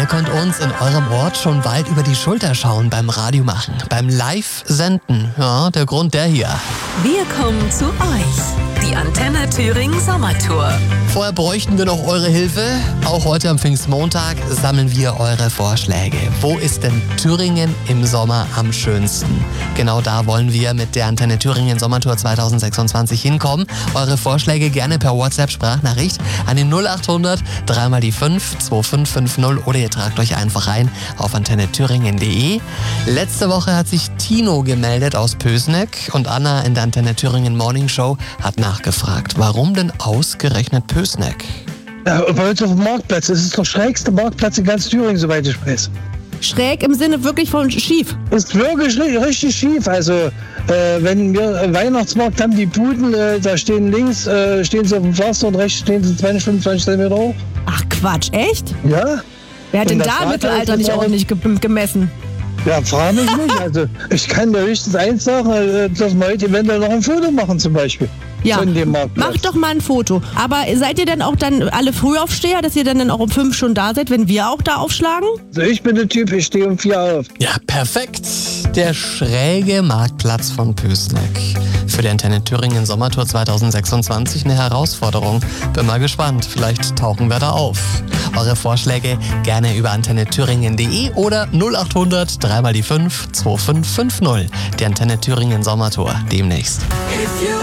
könnt uns in eurem Ort schon bald über die Schulter schauen beim Radio machen, beim Live-Senden. Ja, der Grund der hier. Wir kommen zu euch. Die Antenne Thüringen Sommertour. Vorher bräuchten wir noch eure Hilfe. Auch heute am Pfingstmontag sammeln wir eure Vorschläge. Wo ist denn Thüringen im Sommer am schönsten? Genau da wollen wir mit der Antenne Thüringen Sommertour 2026 hinkommen. Eure Vorschläge gerne per WhatsApp-Sprachnachricht an die 0800 3 die 5 2550 oder ihr tragt euch einfach ein auf antennethüringen.de. Letzte Woche hat sich Tino gemeldet aus Pößneck und Anna in der Antenne Thüringen Morning Show hat nachgefragt, warum denn ausgerechnet Pößneck? Ja, bei uns auf dem Marktplatz. Das ist der schrägste Marktplatz in ganz Thüringen, soweit ich weiß. Schräg im Sinne wirklich von schief? Ist wirklich richtig schief. Also, wenn wir Weihnachtsmarkt haben, die Buden, da stehen links stehen sie auf dem Pflaster und rechts stehen sie 20, 25 cm hoch. Ach Quatsch, echt? Ja. Wer hat denn Und da das im Rad Mittelalter ist nicht dann auch- ordentlich gemessen? Ja, frage mich nicht. Also, ich kann dir höchstens eins sagen, dass wir heute eventuell noch ein Foto machen zum Beispiel. Ja, Von dem Marktplatz. macht doch mal ein Foto. Aber seid ihr dann auch dann alle Frühaufsteher, dass ihr dann auch um 5 schon da seid, wenn wir auch da aufschlagen? Also ich bin der Typ, ich stehe um 4 auf. Ja, perfekt. Der schräge Marktplatz von Pößneck. Für die Antenne Thüringen Sommertour 2026 eine Herausforderung. Bin mal gespannt, vielleicht tauchen wir da auf. Eure Vorschläge gerne über antennethüringen.de oder 0800 3 die 5 2550. Die Antenne Thüringen Sommertour demnächst.